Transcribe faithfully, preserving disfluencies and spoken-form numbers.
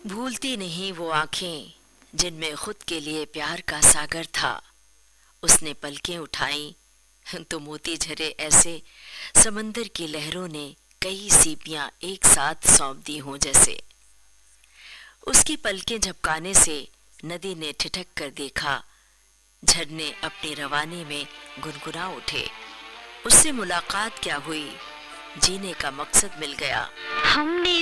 भूलती नहीं वो आंखें जिनमें खुद के लिए प्यार का सागर था। उसने पलकें उठाई तो मोती झरे ऐसे समंदर की लहरों ने कई सीपियां एक साथ सौंप दी हों जैसे। उसकी पलकें झपकाने से नदी ने ठिठक कर देखा, झरने अपने रवाने में गुनगुना उठे। उससे मुलाकात क्या हुई, जीने का मकसद मिल गया। हमने